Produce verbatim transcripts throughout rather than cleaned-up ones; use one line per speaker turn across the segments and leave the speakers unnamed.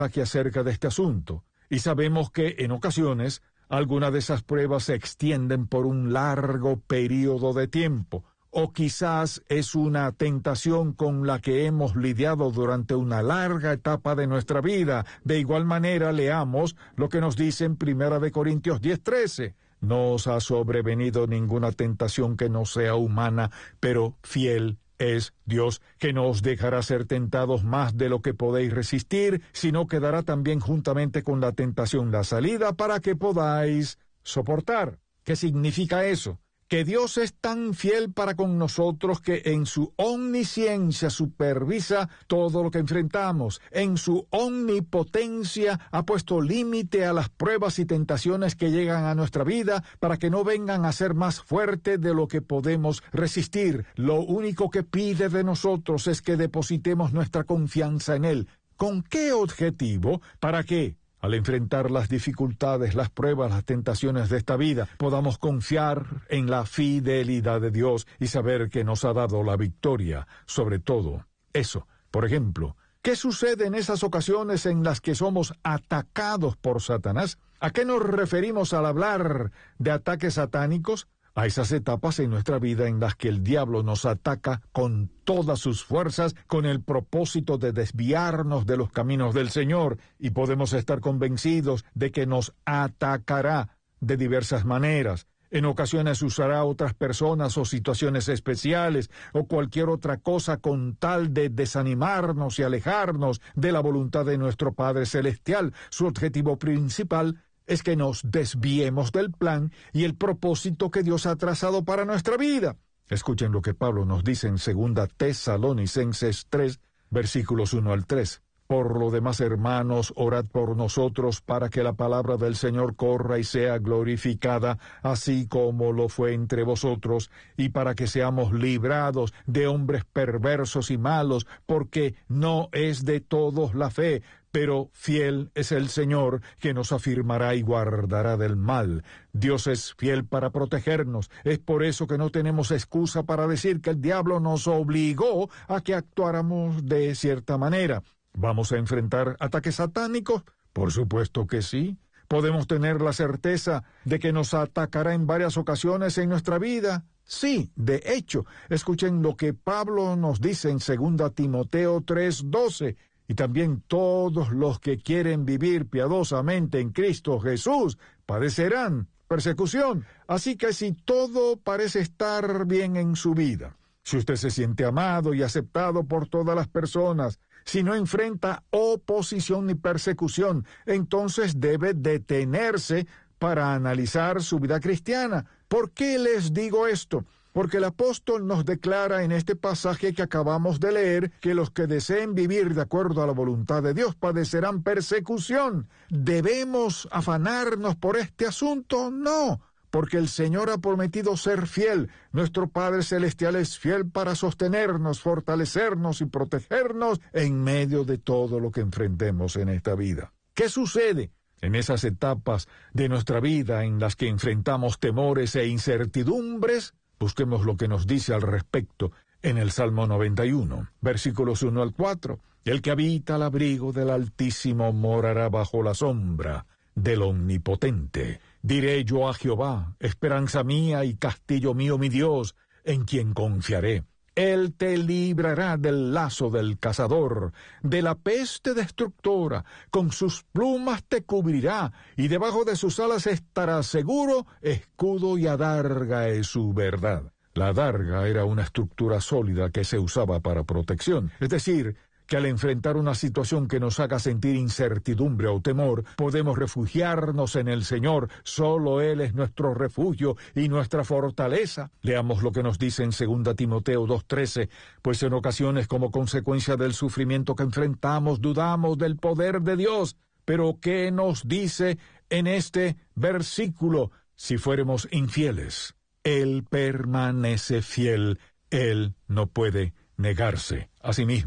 aquí acerca de este asunto, y sabemos que en ocasiones algunas de esas pruebas se extienden por un largo período de tiempo, o quizás es una tentación con la que hemos lidiado durante una larga etapa de nuestra vida. De igual manera, leamos lo que nos dice en Primera de Corintios diez trece. No os ha sobrevenido ninguna tentación que no sea humana, pero fiel es Dios, que no os dejará ser tentados más de lo que podéis resistir, sino que dará también juntamente con la tentación la salida para que podáis soportar. ¿Qué significa eso? Que Dios es tan fiel para con nosotros que en su omnisciencia supervisa todo lo que enfrentamos. En su omnipotencia ha puesto límite a las pruebas y tentaciones que llegan a nuestra vida para que no vengan a ser más fuertes de lo que podemos resistir. Lo único que pide de nosotros es que depositemos nuestra confianza en Él. ¿Con qué objetivo? ¿Para qué? Al enfrentar las dificultades, las pruebas, las tentaciones de esta vida, podamos confiar en la fidelidad de Dios y saber que nos ha dado la victoria sobre todo eso. Por ejemplo, ¿qué sucede en esas ocasiones en las que somos atacados por Satanás? ¿A qué nos referimos al hablar de ataques satánicos? A esas etapas en nuestra vida en las que el diablo nos ataca con todas sus fuerzas con el propósito de desviarnos de los caminos del Señor, y podemos estar convencidos de que nos atacará de diversas maneras. En ocasiones usará otras personas o situaciones especiales o cualquier otra cosa con tal de desanimarnos y alejarnos de la voluntad de nuestro Padre Celestial. Su objetivo principal es que nos desviemos del plan y el propósito que Dios ha trazado para nuestra vida. Escuchen lo que Pablo nos dice en Segunda Tesalonicenses tres, versículos uno al tres. Por lo demás, hermanos, orad por nosotros para que la palabra del Señor corra y sea glorificada, así como lo fue entre vosotros, y para que seamos librados de hombres perversos y malos, porque no es de todos la fe, pero fiel es el Señor, que nos afirmará y guardará del mal. Dios es fiel para protegernos. Es por eso que no tenemos excusa para decir que el diablo nos obligó a que actuáramos de cierta manera. ¿Vamos a enfrentar ataques satánicos? Por supuesto que sí. ¿Podemos tener la certeza de que nos atacará en varias ocasiones en nuestra vida? Sí, de hecho. Escuchen lo que Pablo nos dice en Segunda Timoteo tres doce. Y también todos los que quieren vivir piadosamente en Cristo Jesús padecerán persecución. Así que si todo parece estar bien en su vida, si usted se siente amado y aceptado por todas las personas, si no enfrenta oposición ni persecución, entonces debe detenerse para analizar su vida cristiana. ¿Por qué les digo esto? Porque el apóstol nos declara en este pasaje que acabamos de leer que los que deseen vivir de acuerdo a la voluntad de Dios padecerán persecución. ¿Debemos afanarnos por este asunto? No, porque el Señor ha prometido ser fiel. Nuestro Padre Celestial es fiel para sostenernos, fortalecernos y protegernos en medio de todo lo que enfrentemos en esta vida. ¿Qué sucede en esas etapas de nuestra vida en las que enfrentamos temores e incertidumbres? Busquemos lo que nos dice al respecto en el Salmo noventa y uno, versículos uno al cuatro. El que habita al abrigo del Altísimo morará bajo la sombra del Omnipotente. Diré yo a Jehová, esperanza mía y castillo mío, mi Dios, en quien confiaré. Él te librará del lazo del cazador, de la peste destructora. Con sus plumas te cubrirá, y debajo de sus alas estarás seguro. Escudo y adarga es su verdad. La adarga era una estructura sólida que se usaba para protección, es decir, que al enfrentar una situación que nos haga sentir incertidumbre o temor, podemos refugiarnos en el Señor. Solo Él es nuestro refugio y nuestra fortaleza. Leamos lo que nos dice en Segunda Timoteo dos trece, pues en ocasiones, como consecuencia del sufrimiento que enfrentamos, dudamos del poder de Dios. Pero ¿qué nos dice en este versículo? Si fuéramos infieles, Él permanece fiel. Él no puede negarse a sí mismo.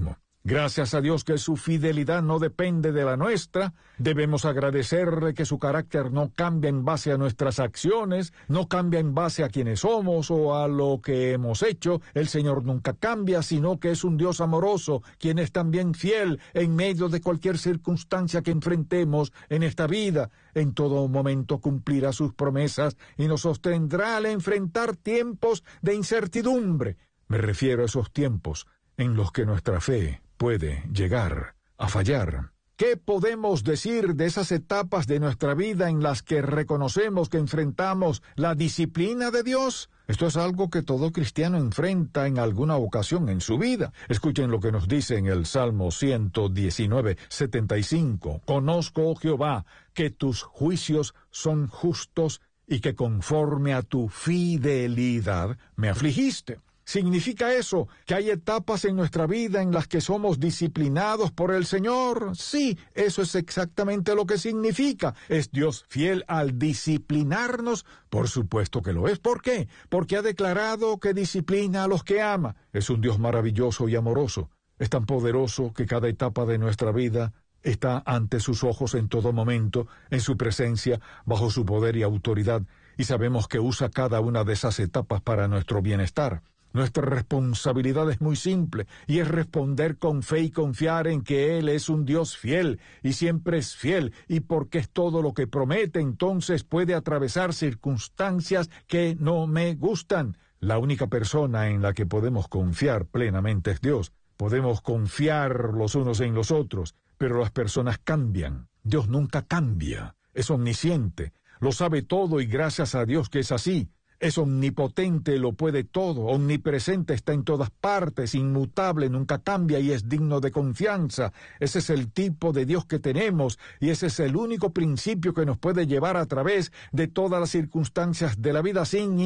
Gracias a Dios que su fidelidad no depende de la nuestra. Debemos agradecerle que su carácter no cambia en base a nuestras acciones, no cambia en base a quienes somos o a lo que hemos hecho. El Señor nunca cambia, sino que es un Dios amoroso, quien es también fiel en medio de cualquier circunstancia que enfrentemos en esta vida. En todo momento cumplirá sus promesas y nos sostendrá al enfrentar tiempos de incertidumbre. Me refiero a esos tiempos en los que nuestra fe puede llegar a fallar. ¿Qué podemos decir de esas etapas de nuestra vida en las que reconocemos que enfrentamos la disciplina de Dios? Esto es algo que todo cristiano enfrenta en alguna ocasión en su vida. Escuchen lo que nos dice en el Salmo ciento diecinueve, setenta y cinco. Conozco, oh Jehová, que tus juicios son justos y que conforme a tu fidelidad me afligiste. ¿Significa eso que hay etapas en nuestra vida en las que somos disciplinados por el Señor? Sí, eso es exactamente lo que significa. ¿Es Dios fiel al disciplinarnos? Por supuesto que lo es. ¿Por qué? Porque ha declarado que disciplina a los que ama. Es un Dios maravilloso y amoroso. Es tan poderoso que cada etapa de nuestra vida está ante sus ojos en todo momento, en su presencia, bajo su poder y autoridad, y sabemos que usa cada una de esas etapas para nuestro bienestar. Nuestra responsabilidad es muy simple, y es responder con fe y confiar en que Él es un Dios fiel, y siempre es fiel, y porque es todo lo que promete, entonces puede atravesar circunstancias que no me gustan. La única persona en la que podemos confiar plenamente es Dios. Podemos confiar los unos en los otros, pero las personas cambian. Dios nunca cambia. Es omnisciente, lo sabe todo y gracias a Dios que es así. Es omnipotente, lo puede todo, omnipresente, está en todas partes, inmutable, nunca cambia y es digno de confianza. Ese es el tipo de Dios que tenemos y ese es el único principio que nos puede llevar a través de todas las circunstancias de la vida sin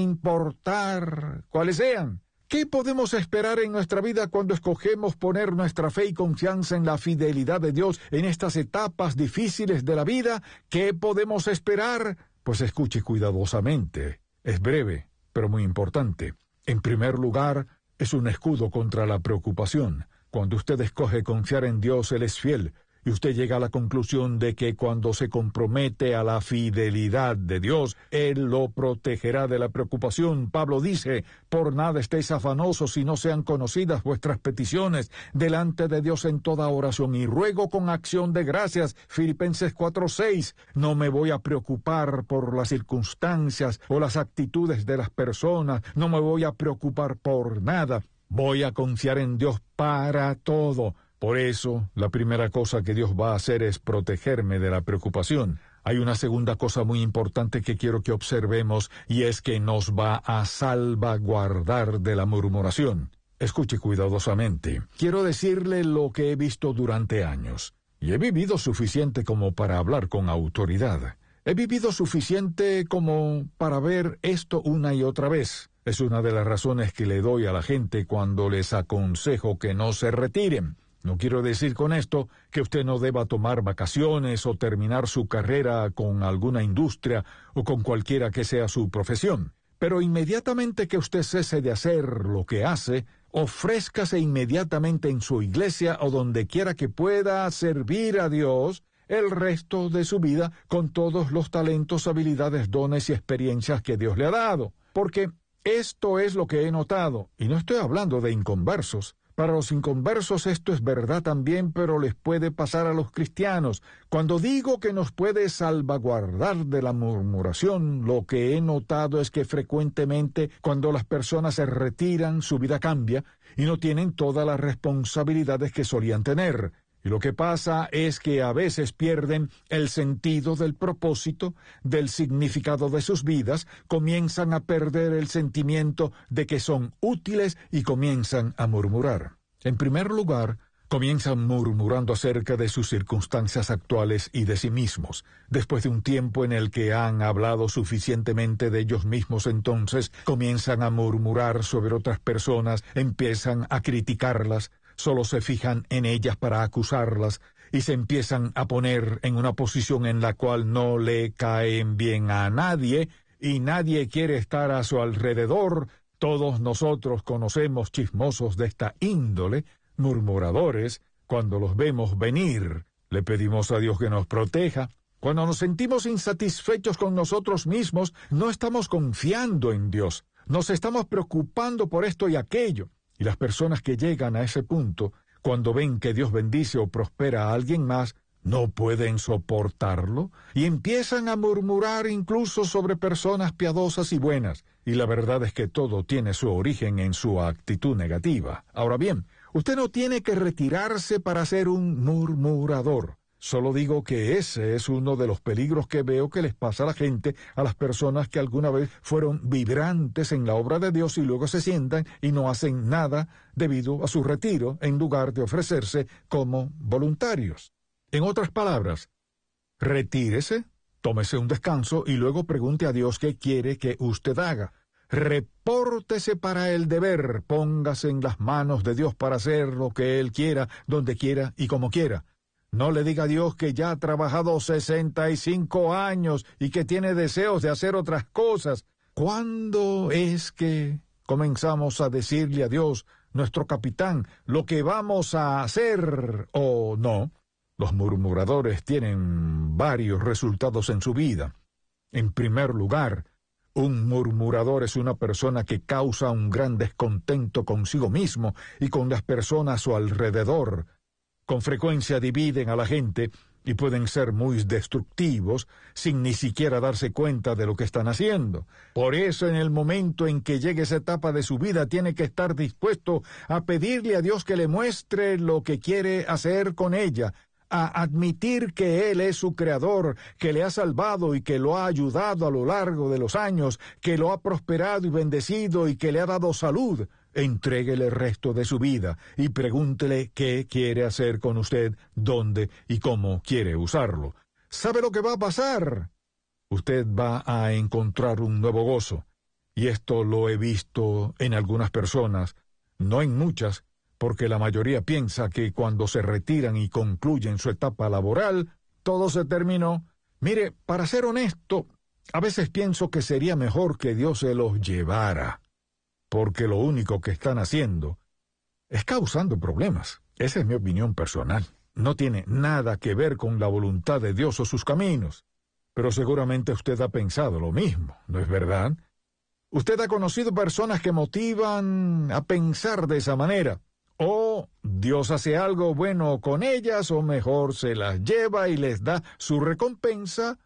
importar cuáles sean. ¿Qué podemos esperar en nuestra vida cuando escogemos poner nuestra fe y confianza en la fidelidad de Dios en estas etapas difíciles de la vida? ¿Qué podemos esperar? Pues escuche cuidadosamente. Es breve, pero muy importante. En primer lugar, es un escudo contra la preocupación. Cuando usted escoge confiar en Dios, Él es fiel. Y usted llega a la conclusión de que cuando se compromete a la fidelidad de Dios, Él lo protegerá de la preocupación. Pablo dice, por nada estéis afanosos si no sean conocidas vuestras peticiones delante de Dios en toda oración y ruego con acción de gracias. Filipenses cuatro seis. No me voy a preocupar por las circunstancias o las actitudes de las personas. No me voy a preocupar por nada. Voy a confiar en Dios para todo. Por eso, la primera cosa que Dios va a hacer es protegerme de la preocupación. Hay una segunda cosa muy importante que quiero que observemos, y es que nos va a salvaguardar de la murmuración. Escuche cuidadosamente. Quiero decirle lo que he visto durante años, y he vivido suficiente como para hablar con autoridad. He vivido suficiente como para ver esto una y otra vez. Es una de las razones que le doy a la gente cuando les aconsejo que no se retiren. No quiero decir con esto que usted no deba tomar vacaciones o terminar su carrera con alguna industria o con cualquiera que sea su profesión. Pero inmediatamente que usted cese de hacer lo que hace, ofrézcase inmediatamente en su iglesia o donde quiera que pueda servir a Dios el resto de su vida con todos los talentos, habilidades, dones y experiencias que Dios le ha dado. Porque esto es lo que he notado, y no estoy hablando de inconversos. Para los inconversos esto es verdad también, pero les puede pasar a los cristianos. Cuando digo que nos puede salvaguardar de la murmuración, lo que he notado es que frecuentemente cuando las personas se retiran, su vida cambia y no tienen todas las responsabilidades que solían tener. Y lo que pasa es que a veces pierden el sentido del propósito, del significado de sus vidas, comienzan a perder el sentimiento de que son útiles y comienzan a murmurar. En primer lugar, comienzan murmurando acerca de sus circunstancias actuales y de sí mismos. Después de un tiempo en el que han hablado suficientemente de ellos mismos, entonces comienzan a murmurar sobre otras personas, empiezan a criticarlas, solo se fijan en ellas para acusarlas y se empiezan a poner en una posición en la cual no le caen bien a nadie y nadie quiere estar a su alrededor. Todos nosotros conocemos chismosos de esta índole, murmuradores, Cuando los vemos venir, le pedimos a Dios que nos proteja. Cuando nos sentimos insatisfechos con nosotros mismos, no estamos confiando en Dios. Nos estamos preocupando por esto y aquello. Y las personas que llegan a ese punto, cuando ven que Dios bendice o prospera a alguien más, no pueden soportarlo y empiezan a murmurar incluso sobre personas piadosas y buenas. Y la verdad es que todo tiene su origen en su actitud negativa. Ahora bien, usted no tiene que retirarse para ser un murmurador. Solo digo que ese es uno de los peligros que veo que les pasa a la gente, a las personas que alguna vez fueron vibrantes en la obra de Dios y luego se sientan y no hacen nada debido a su retiro en lugar de ofrecerse como voluntarios. En otras palabras, retírese, tómese un descanso y luego pregunte a Dios qué quiere que usted haga. Repórtese para el deber, póngase en las manos de Dios para hacer lo que Él quiera, donde quiera y como quiera. No le diga a Dios que ya ha trabajado sesenta y cinco años y que tiene deseos de hacer otras cosas. ¿Cuándo es que comenzamos a decirle a Dios, nuestro capitán, lo que vamos a hacer o no? Los murmuradores tienen varios resultados en su vida. En primer lugar, un murmurador es una persona que causa un gran descontento consigo mismo y con las personas a su alrededor. Con frecuencia dividen a la gente y pueden ser muy destructivos sin ni siquiera darse cuenta de lo que están haciendo. Por eso, en el momento en que llegue esa etapa de su vida, tiene que estar dispuesto a pedirle a Dios que le muestre lo que quiere hacer con ella, a admitir que Él es su creador, que le ha salvado y que lo ha ayudado a lo largo de los años, que lo ha prosperado y bendecido y que le ha dado salud. Entréguele el resto de su vida y pregúntele qué quiere hacer con usted, dónde y cómo quiere usarlo. ¿Sabe lo que va a pasar? Usted va a encontrar un nuevo gozo. Y esto lo he visto en algunas personas, no en muchas, porque la mayoría piensa que cuando se retiran y concluyen su etapa laboral, todo se terminó. Mire, para ser honesto, a veces pienso que sería mejor que Dios se los llevara, porque lo único que están haciendo es causando problemas. Esa es mi opinión personal. No tiene nada que ver con la voluntad de Dios o sus caminos. Pero seguramente usted ha pensado lo mismo, ¿no es verdad? Usted ha conocido personas que motivan a pensar de esa manera. O Dios hace algo bueno con ellas, o mejor se las lleva y les da su recompensa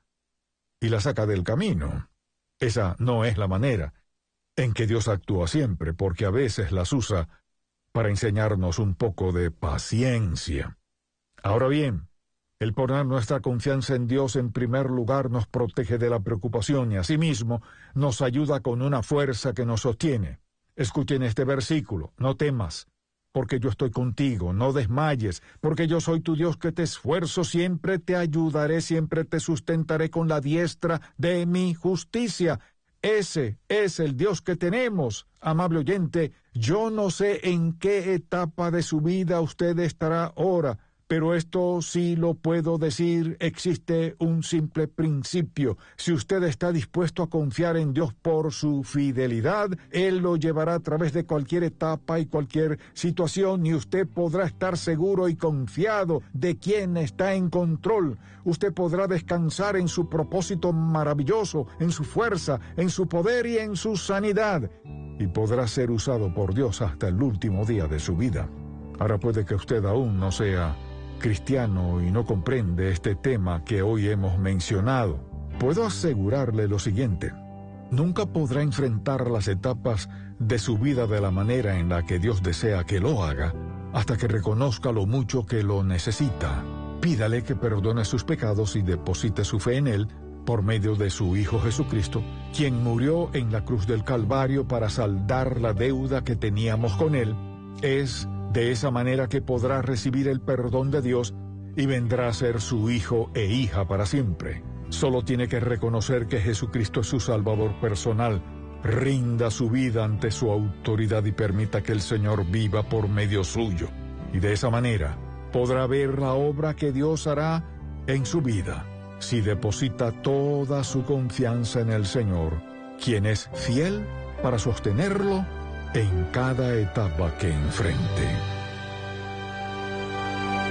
y las saca del camino. Esa no es la manera en que Dios actúa siempre, porque a veces las usa para enseñarnos un poco de paciencia. Ahora bien, el poner nuestra confianza en Dios en primer lugar nos protege de la preocupación y asimismo nos ayuda con una fuerza que nos sostiene. Escuchen este versículo: no temas, porque yo estoy contigo, no desmayes, porque yo soy tu Dios que te esfuerzo, siempre te ayudaré, siempre te sustentaré con la diestra de mi justicia. Ese es el Dios que tenemos, amable oyente. Yo no sé en qué etapa de su vida usted estará ahora, pero esto sí lo puedo decir, existe un simple principio. Si usted está dispuesto a confiar en Dios por su fidelidad, Él lo llevará a través de cualquier etapa y cualquier situación y usted podrá estar seguro y confiado de quién está en control. Usted podrá descansar en su propósito maravilloso, en su fuerza, en su poder y en su sanidad. Y podrá ser usado por Dios hasta el último día de su vida. Ahora puede que usted aún no sea cristiano y no comprende este tema que hoy hemos mencionado. Puedo asegurarle lo siguiente: nunca podrá enfrentar las etapas de su vida de la manera en la que Dios desea que lo haga, hasta que reconozca lo mucho que lo necesita. Pídale que perdone sus pecados y deposite su fe en Él por medio de su Hijo Jesucristo, quien murió en la cruz del Calvario para saldar la deuda que teníamos con Él. Es de esa manera que podrá recibir el perdón de Dios y vendrá a ser su hijo e hija para siempre. Solo tiene que reconocer que Jesucristo es su Salvador personal. Rinda su vida ante su autoridad y permita que el Señor viva por medio suyo. Y de esa manera podrá ver la obra que Dios hará en su vida, si deposita toda su confianza en el Señor, quien es fiel para sostenerlo en cada etapa que enfrente.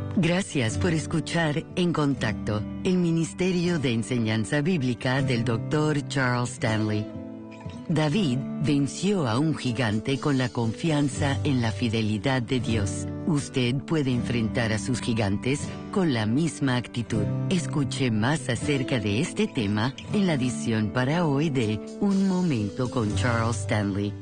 Gracias por escuchar En Contacto, el Ministerio de Enseñanza Bíblica del doctor Charles Stanley. David venció a un gigante con la confianza en la fidelidad de Dios. Usted puede enfrentar a sus gigantes con la misma actitud. Escuche más acerca de este tema en la edición para hoy de Un Momento con Charles Stanley.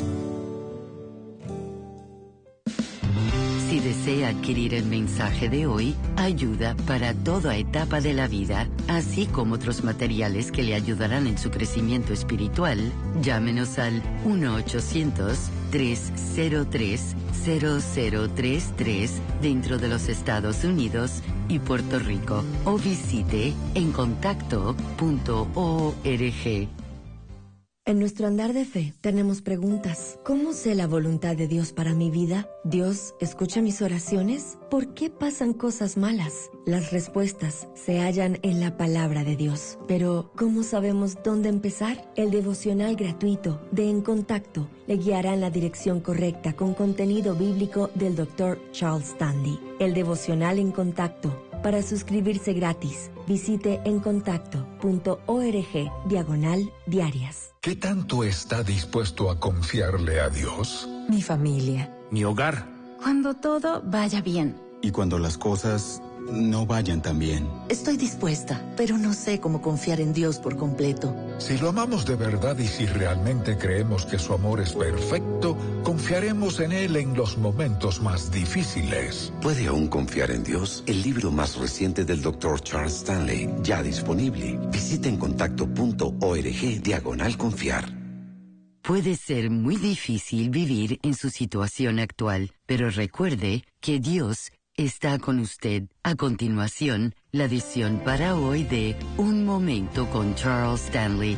Si desea adquirir el mensaje de hoy, Ayuda para toda etapa de la vida, así como otros materiales que le ayudarán en su crecimiento espiritual, llámenos al uno ochocientos, tres cero tres, cero cero tres tres dentro de los Estados Unidos y Puerto Rico o visite en contacto punto org.
En nuestro andar de fe tenemos preguntas. ¿Cómo sé la voluntad de Dios para mi vida? ¿Dios escucha mis oraciones? ¿Por qué pasan cosas malas? Las respuestas se hallan en la palabra de Dios. Pero, ¿cómo sabemos dónde empezar? El devocional gratuito de En Contacto le guiará en la dirección correcta con contenido bíblico del doctor Charles Stanley. El devocional En Contacto. Para suscribirse gratis, visite encontacto punto org diagonal diarias.
¿Qué tanto está dispuesto a confiarle a Dios?
Mi familia.
Mi hogar.
Cuando todo vaya bien.
Y cuando las cosas no vayan tan bien.
Estoy dispuesta, pero no sé cómo confiar en Dios por completo.
Si lo amamos de verdad y si realmente creemos que su amor es perfecto, confiaremos en Él en los momentos más difíciles.
¿Puede aún confiar en Dios? El libro más reciente del doctor Charles Stanley, ya disponible. Visita en contacto punto org diagonal confiar.
Puede ser muy difícil vivir en su situación actual, pero recuerde que Dios está con usted. A continuación, la edición para hoy de Un Momento con Charles Stanley.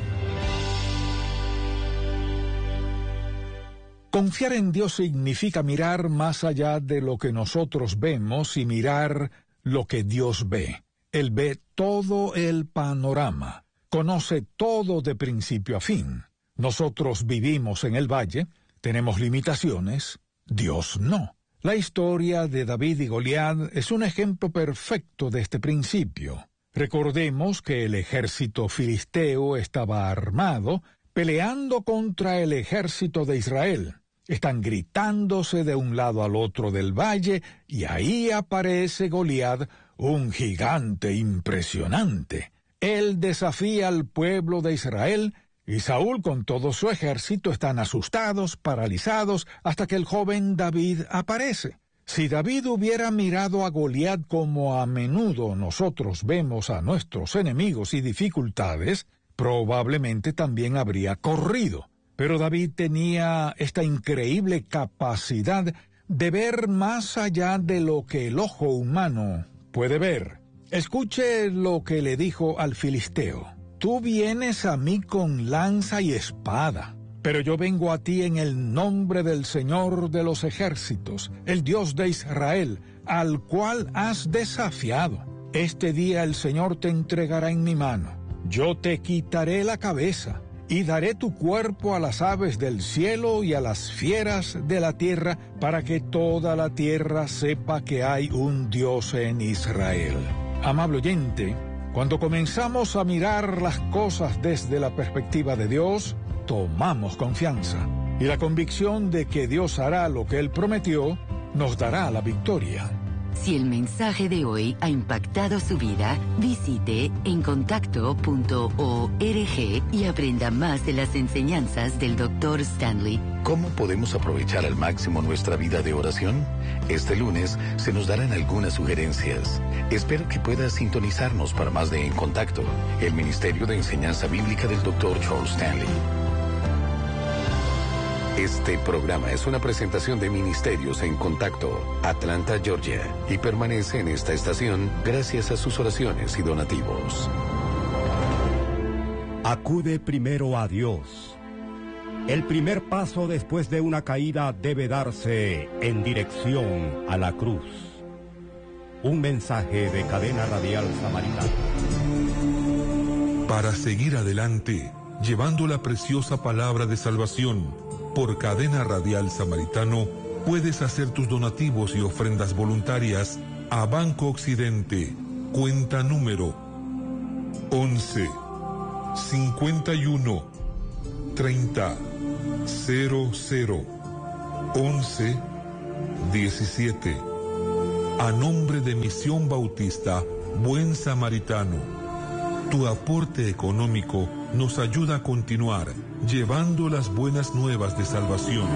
Confiar en Dios significa mirar más allá de lo que nosotros vemos y mirar lo que Dios ve. Él ve todo el panorama, conoce todo de principio a fin. Nosotros vivimos en el valle, tenemos limitaciones, Dios no. La historia de David y Goliat es un ejemplo perfecto de este principio. Recordemos que el ejército filisteo estaba armado, peleando contra el ejército de Israel. Están gritándose de un lado al otro del valle, y ahí aparece Goliat, un gigante impresionante. Él desafía al pueblo de Israel, y Saúl con todo su ejército están asustados, paralizados, hasta que el joven David aparece. Si David hubiera mirado a Goliat como a menudo nosotros vemos a nuestros enemigos y dificultades, probablemente también habría corrido. Pero David tenía esta increíble capacidad de ver más allá de lo que el ojo humano puede ver. Escuche lo que le dijo al filisteo. Tú vienes a mí con lanza y espada, pero yo vengo a ti en el nombre del Señor de los ejércitos, el Dios de Israel, al cual has desafiado. Este día el Señor te entregará en mi mano. Yo te quitaré la cabeza y daré tu cuerpo a las aves del cielo y a las fieras de la tierra, para que toda la tierra sepa que hay un Dios en Israel. Amable oyente, cuando comenzamos a mirar las cosas desde la perspectiva de Dios, tomamos confianza. Y la convicción de que Dios hará lo que Él prometió, nos dará la victoria.
Si el mensaje de hoy ha impactado su vida, visite en contacto punto org y aprenda más de las enseñanzas del doctor Stanley.
¿Cómo podemos aprovechar al máximo nuestra vida de oración? Este lunes se nos darán algunas sugerencias. Espero que pueda sintonizarnos para más de En Contacto, el Ministerio de Enseñanza Bíblica del doctor Charles Stanley. Este programa es una presentación de Ministerios en Contacto, Atlanta, Georgia, y permanece en esta estación gracias a sus oraciones y donativos.
Acude primero a Dios. El primer paso después de una caída debe darse en dirección a la cruz. Un mensaje de Cadena Radial Samaritana.
Para seguir adelante, llevando la preciosa palabra de salvación, por Cadena Radial Samaritano, puedes hacer tus donativos y ofrendas voluntarias a Banco Occidente, cuenta número once, cincuenta y uno, treinta, cero cero, once, diecisiete. A nombre de Misión Bautista Buen Samaritano, tu aporte económico nos ayuda a continuar llevando las buenas nuevas de salvación.